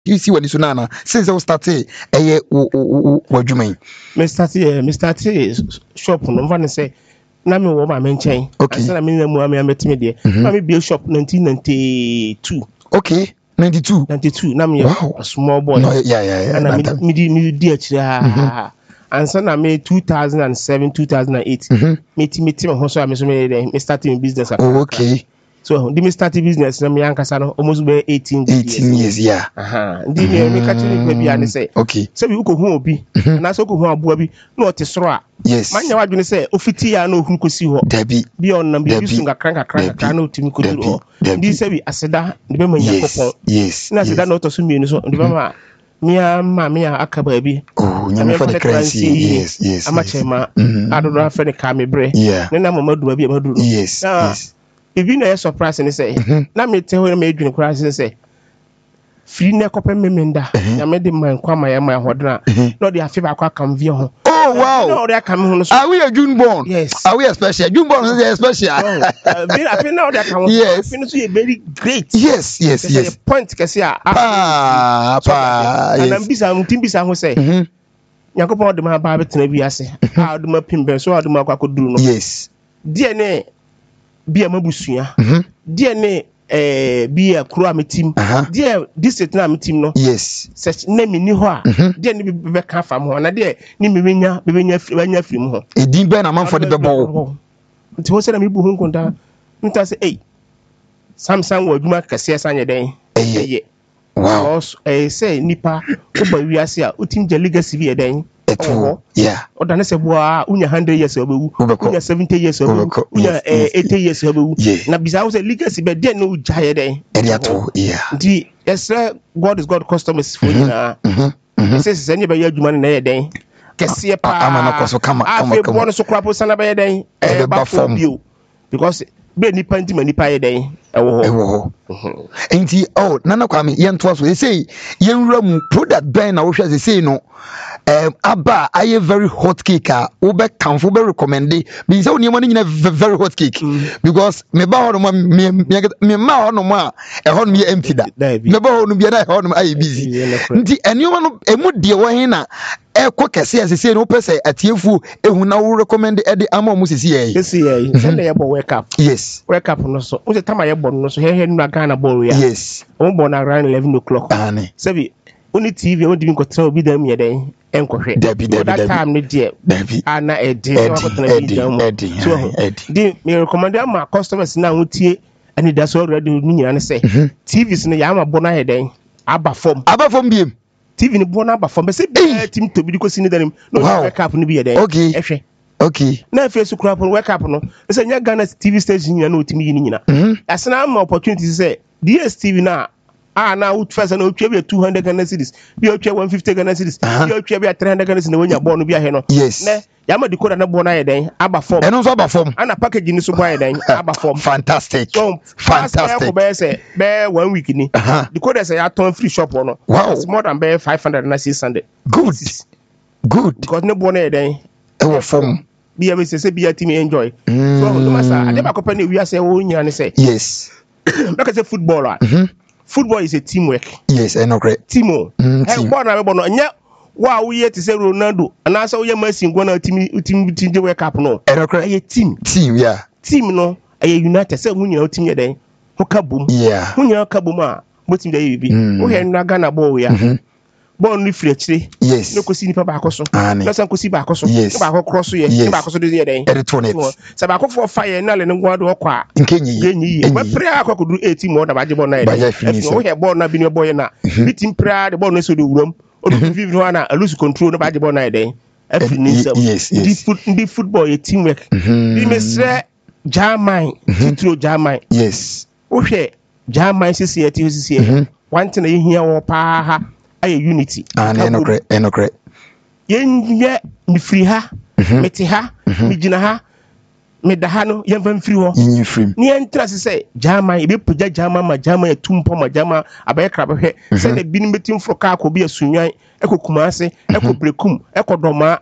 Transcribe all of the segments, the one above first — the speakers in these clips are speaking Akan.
you see when you nana since I started what you mean? Mr. Shop no one say na me wo ma menchen. Okay. Asa na me mu am metime de. Na me be shop 1992. Okay. 92 na me a small boy. No, yeah. And me di akira. And na me 2007 2008 me team ho so am so me starting business. Oh, okay. So the me starting business na me ankasa no almost be 18 years yeah. Ndi me ka tell you bia ne say okay. Say we ko hu obi na so ko hu aboa bi na o te soro a. Yes. Manya wadwene say ofiti ya na ohuru kosi ho. Dabi. Bi on na bi sunga kranka na otimi ko duru ho. Ndi say we aseda ndi be manya kopon. Yes. Na aseda na otoso mienu so ndi be ma mia akaba bi. Oh, nyame for the currency. Yes. Amachema adodo afa ne ka mebre. Ne na mama duwa bi amaduru. Yes. If you know surprise and say na me tell you me dwene kura say free na kopem memenda ya me de man kwa ma hodna no dey afi ba kwa kam vie ho. Oh wow. No dey kam ho no so. Are we a June born? Yes. Are we a special? June born is special. I feel now dey kam ho. Yes. Feel so very great. Yes. The point kese a. And am bisa mutim bisa ho say. Yakopon de ma ba betena bi ase. A de ma pimbe so a de ma kwa koduru no. Yes. DNA bia mabusua DNA bia kuro ametim dia district na ametim no yes such name ni ho a dia ni be ka fam ho na dia ni mebenya film ho edin be na manfo de bebo nti ho se na mebu ho nkonta nta se Samsung wa dwuma kase sanye den wow say nipa oba wiase a utim je legacy bi den yeah odane se boa unya 100 years obewu unya 70 years obewu unya 80 years obewu na bisa wo se legacy be den no jaye den yeah di yes God is God customers for you na say sanye be adwuma na ye den kese pa ama na koso kama bono so krapo sana be den ba form bio because be nipa ntima nipa ye den ewo ho enti nana kwame yento so say yenwura mu product ben na wo hwe say no aba aye very hot cake wo be kanfo be recommend me say onima no very hot cake because me ba ho no me ma ho no ma ho no empty da me ba ho no bia na ho no aye busy nti enima no emu de wo hin na kese asese no pese atiefu ehu na wo recommend e ama mu sisi ye say na ye bo wake up yes wake up no so wo say tama ye bo no so he nu Ghana ball ya yes wo bo na around 11 o'clock say only TV on divin kotra obi dam ye den enkohwe that time no there ana edi so di me recommend am customers na wotie ani da so already ni nyina ne say TVs no ya ma bo na ye den aba form biem TV ni bo na aba form be say team to bi ko sini danim no wake up ni bi ye den ehwe okay na face crap wake up no say nya Ghana TV station nyina no otimi yi ni nyina asena am opportunity say DSTV na na out first na otwa be 200 Ghana cedis bi otwa 150 Ghana cedis bi otwa be 300 Ghana cedis na wonya ball no bi ahe no yes na ya ma decoder na ball na ye den aba form eno so aba form ana package ni so boy den aba form fantastic so fantastic ko be say be 1 week ni decoder say ya turn free shop no wow it's more than be 500 na 600 good because ne ball na ye den e wo form bi ya say bi ya team enjoy so no matter ade ba ko pa na wi ase wo nyina ne say yes because say football football is a teamwork. Yes, I know great. Timo. Hey, born na born. Nya wa we to say Ronaldo. And also we Messi go na team wake up no. I know great. A team, yeah. Team no. A united say we nyina team ye den. Ho kabum. Yeah. We nyina kabum a mo team dey bi. O he na Ghana ball ya. Ball ni free chire. Yes. No kosi nipa ba akoso. Na san kosi ba akoso. Yes. Ba akọ cross ye. Ba akoso dey ye den. Editornet. Sa ba akọ for fire na le ngwa do kwa. Nkenyi. Genyi. We pray akọ kudu 18 mo na ba je ball na ye. O he ball na bi ne boy na. Bi team pray the ball no so do wuram. O do vivi no na lose control na ba je ball na ye den. Yes. The football a teamwork. Bi mesre German. Titro German. Yes. O hwe German sisi one thing you hear wo pa ha aye unity enokre yenye mi free ha meti ha mi gina ha me da ha no yen fan free ho yin free ni entra se German e be puja German ma German etumpo ma German abaye kraba hwe se na binim betim fro ka ko bi asunwan ekokuma ase ekobrekum ekodoma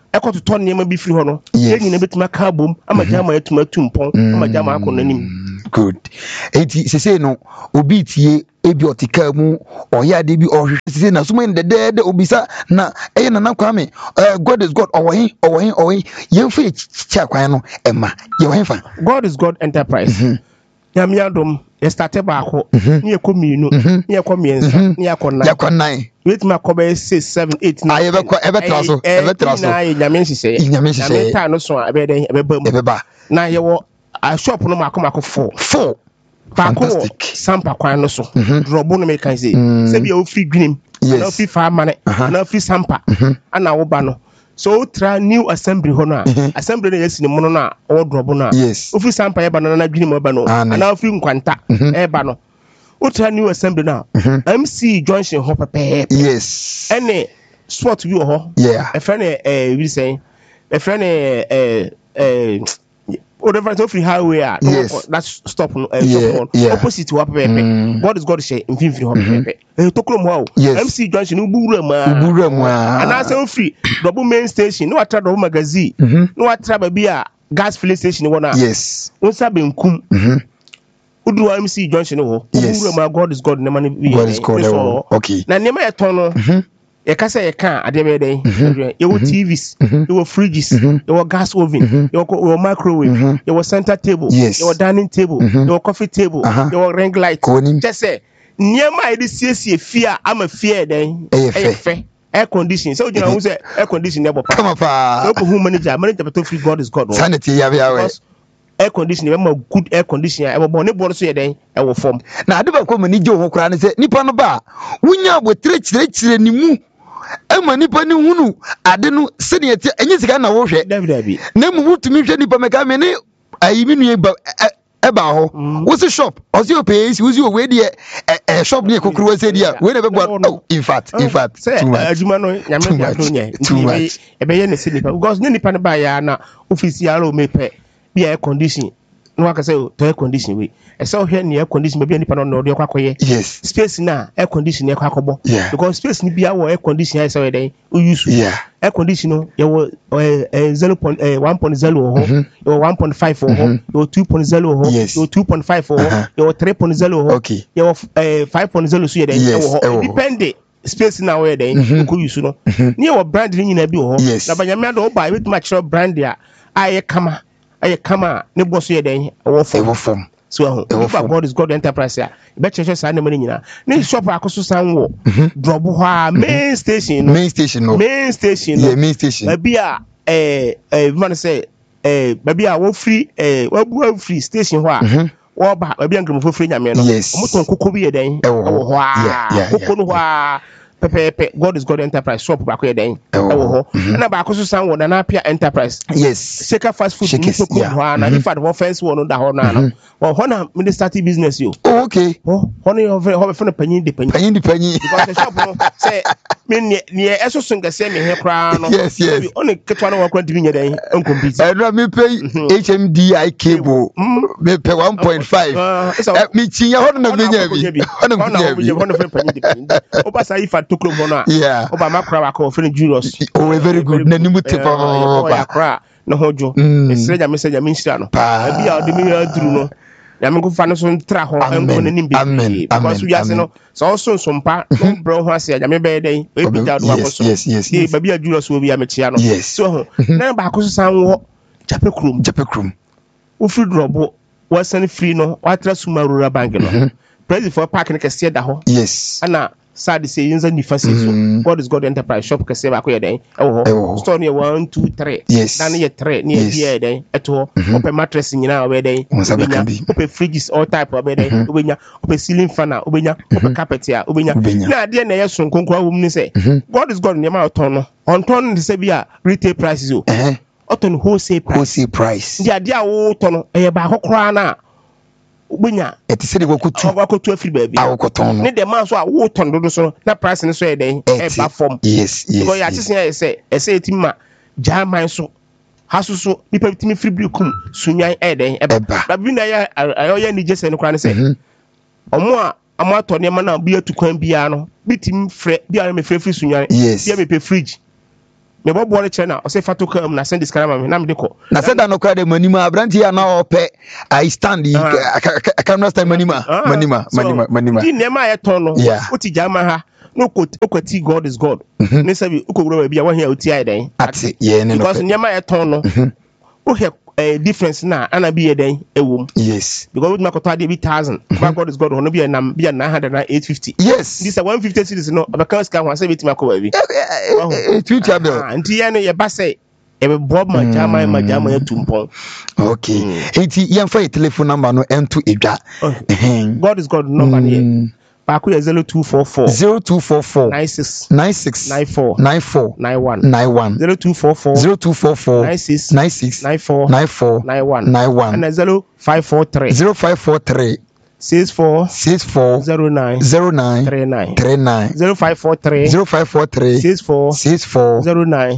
eko to ton niam bi firi ho no yenyi na betima ka bom ama jama yatuma tumpon ama jama akon nanim good enti sese no obi tie ebi otika mu oya de bi ohwehwe sese na suma ndede obisa na eye na Kwame God is God owohin yemfa cha kwan no ema ye fa God is God Enterprise yamiadom ye started baako ni ekominu ni ekomiensa ni yakonan wetima kobe 6 7 8 9 ebetraso na nyame nhise ta no so abeden ebeba na ye wo a shop no makoma 4 paako sampa kwan no so drobo no make say se bia o free dwinim na free fa mane na free sampa ana wo ba no so tra new assembly ho no assembly na yesi ne mono na o drobo no o free sampa ye ba no na dwinim o ba no ana free nkwanta e ba no o tra new assembly na MC Junction ho pepe ene sport bi ho e friend we say e friend or the free highway that's stop opposite to up God is God share in Tokrom MC Junction Uburama and I say free double main station no atra double magazine no atra bia gas filling station one one sabe nkum Udu MC Junction Uburama God is God God is God okay na nema ye ton no ye kasa ye kan ade be den ye wo TVs ye wo fridges ye wo gas oven ye wo microwave ye wo center table ye wo dining table ye wo coffee table ye wo ring light just say niema ide siesie fia ama fia den fe air condition so you know say air condition e bopa come pa so ko hu manager to free God is God sanity ya air condition e good air condition e bo ne bo so ye den e wo form na ade ba ko mani je ho kra ne se nipa no ba wunya abotire chire ni mu ema nipa ni hunu ade no se ne ete enye sika na wo hwe David na mu wutumi hwe nipa meka me ne ayiminu eba ho wo se shop o se opesi wo se o we de shop ne kokuru wo se dia we ne be go in fact ajuma no nyame dia to nye e be ye ne se nipa because ne nipa ne ba ya na office ya ro mepe bi air condition no aka say to air condition we e say o hwe ne air condition be nipa no de kwakoye space na air condition e kwakobo because space ni bia wo air condition ya say we den o use air condition no ye wo 1.0 ho ye wo 1.5 ho ye wo 2.0 ho ye wo 2.5 ho ye wo 3.0 ho ye wo 5.0 so ye den ye wo depend space na we den ko use no ni wo brand ni nyina bi ho na banyame do buy with much brand ya aye kama ne boso ye den wo form so God is God Enterprise ya be church sa na mani nyina ne shop akoso san wo drop ho main station baby a man say baby a wo free wo free station ho a wo ba baby angrum fo free nyame no omoton kokko bi ye den wo ho kokko no ho a pepe God is God Enterprise shop ba ko ye den wo ho na ba akoso san wo na Apia Enterprise Shaker fast food ni so ko ho na if the offense wo no da ho na no ho na me start business yo okay ho no yo ho fe no panyin because the shop no say me ne eso so ngase me he kra no on ketwa no wakwa dibi nya den compete me pay HMDI cable me pay 1.5 me chinya ho na me nya bi ho na fe panyin o ba sai fa tokro ho no o ba makra wa ko fe Julius very good na ni muti pa kra no hojo esreja message me nshira no bia o de me aduru no ya me ko fa no so ntra ho enko na nimbi because we ase no so sompa no bro ho ase ya me be den e bi da do akoso e ba bia Julius wo bia me chia no so ho na ba akoso san wo jape krum wo free drobo wo san free no wa tra Sumarura bank no president for park ne kese da ho ana sad say yinza ni fasi so God is God Enterprise shop kese ba ko ye den e wo store ne 1 2 3 dan ye 3 ne ye den eto open mattress nyina we den open fridges all type of den obenya open ceiling fan obenya open carpet ya obenya na ade na ye so nkonkwa wo mu ni say God is God ne ma oton no onton de say bia retail prices o oton wholesale price ndi ade a wo to no e ba kokora na obenya eti se de wakotu afiri baabi awokoton no ne de man so a wo ton dodo so na price ne so e den e ba form because ya chese ya say etima jaman so hasuso nipa bitimi free brikum sunyan e den e ba bi na ya ayoya ni jese no kra ne say omo a amato ne ma na bi atukwan bia no bitimi frɛ bia me frɛ free sunyan bia me pe fridge me bo bo chena o say fa to kam na send this camera na me de ko na said that no kwa de manima abranti ya na ope I stand camera stand manima di nema ya ton no oti jama ha no kwati God is God ne sabi ukoguro ba bia wa hia oti ai den ati ye ne no because nema ya ton no o he difference na ana bi ye den ewom yes because we makoto ade bi 1000 but God is God no bi na 950 yes this 150 cities no abaka ska ho say betima ko ba bi future bill anti ye no ye ba say ebe bob majama ya tumpon okay enti ye fa telephone number no ento edwa God is God number here Baku 0244 96 94 91 0244 96 94 91 and 0543 64 09 39 0543 64 09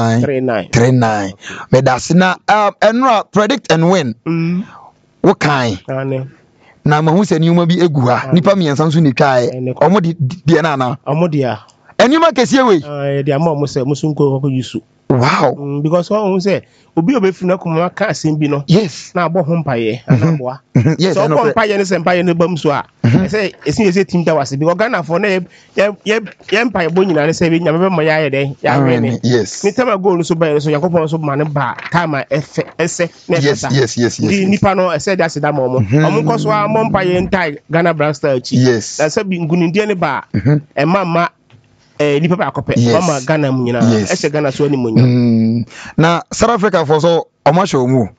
39 medasina enra predict and win what kind na mahu se niuma bi egu ha nipa miensa nso ni twae omo de na na omo de a enima kese we de ama omo se musunko ko yusu wow because one say obi obefiri na kuma ka asem bi no yes na abo ho mpaye anaboa yes so abo mpaye ne se mpaye ne bam so a say esi team da wase because Ghana for na ye mpaye bo nyina ne se bi nyame be mo ya ye den ya we yes me tema goal so ba so yakopon so ma ne ba time ese ne fata yes di nipa no ese da se da mo omo nko so a mo mpaye ntai Ghana Blaster chi yes na se bi ngunindie ne ba e mama nipa ba akope mama Ghana mu nyina ese Ghana so ani mu nyina na South Africa for so omo show mu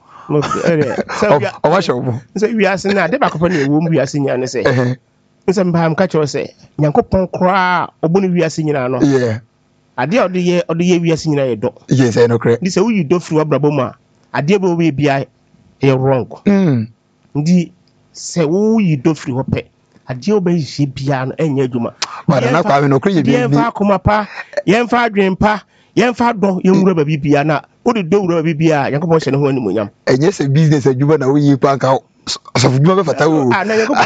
omo show mu so wi ase na de ba akope na ewo mu wi ase nyina ne se nse mba mka cho se Nyankopon kra obo ni wi ase nyina no yeah ade ode ye wi ase nyina ye do yes I know correct this we you do free abrabo ma ade bo we bia e wrong ndi se wo you do free hope ade oba yi bia no enya adwuma ba na kwa me no kre ye bi yemfa akoma pa yemfa adwen pa yemfa do yemwura ba bibia na odi do wura ba bibia Yakobon hye ne ho animonyam enye se business adwuma na wo yi pa nka asofu dwuma be fata wo na Yakobon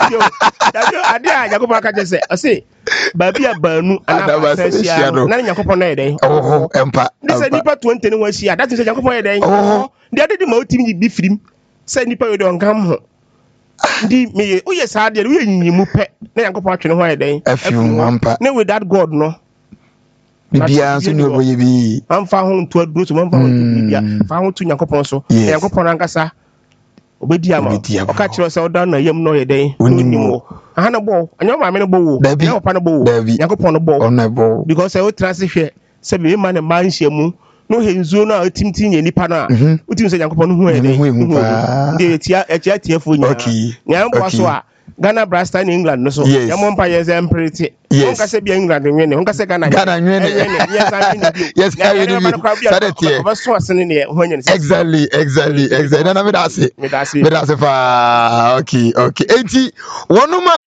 ade a Yakobon ka je se ase ba bia baanu ana fasia na Yakobon na yeden empa se nipa 20 ne wasia that is Yakobon yeden de ade di ma otimi bi firim se nipa yo de onkam ho ndi me uye saa de uye nyimu pe na Yakobon atwene ho yeden afiu ampa na with that God no bibia so no boye bi amfa ho nto aduro so amfa ho bibia fa ho tu Yakobon so Yakobon ankasa obedi ama oka kire se oda na yam no yeden onimo aha na bo anyo ma me no bo wo na opa no bo wo Yakobon no bo because e o transi hwe se be ma na man hyiamu no henzo na otimti nye nipa na otim se Yakobon no hu yeden ndi etia fo nya nya mbo so a Ghana Blaster in England no so yamon pa yes emprete on ka se bi England nwene on ka se Ghana nwene yes I exactly na me da se fa okay enti wonuma